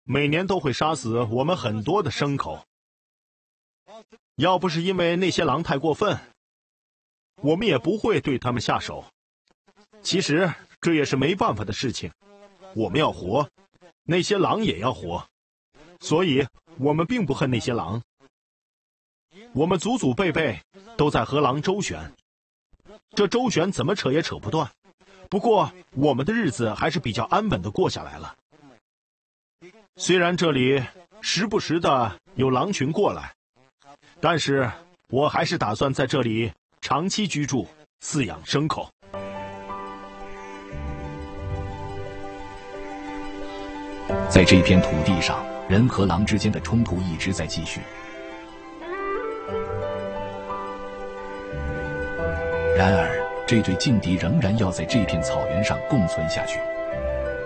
每年都会杀死我们很多的牲口。要不是因为那些狼太过分，我们也不会对他们下手。其实这也是没办法的事情，我们要活，那些狼也要活，所以我们并不恨那些狼。我们祖祖辈辈都在和狼周旋，这周旋怎么扯也扯不断。不过我们的日子还是比较安稳的过下来了。虽然这里时不时的有狼群过来，但是我还是打算在这里长期居住，饲养牲口。 在这片土地上，人和狼之间的冲突一直在继续。然而，这对劲敌仍然要在这片草原上共存下去。